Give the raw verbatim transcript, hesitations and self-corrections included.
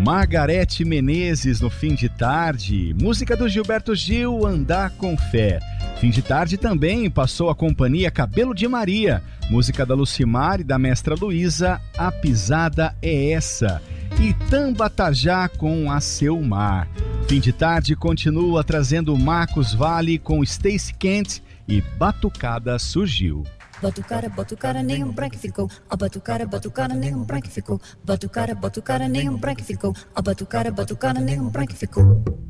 Margarete Menezes no Fim de Tarde, música do Gilberto Gil, Andar com Fé. Fim de Tarde também passou a companhia Cabelo de Maria, música da Lucimar e da mestra Luísa, A Pisada é Essa. E Tambatajá com A Seu Mar. Fim de Tarde continua trazendo Marcos Valle com Stacey Kent e Batucada Surgiu. Batucara, batucara, nenhum break ficou. A batucara, batucara, nenhum break ficou. Batucara, batucara, nenhum break ficou. A batucara, batucara, nenhum break ficou.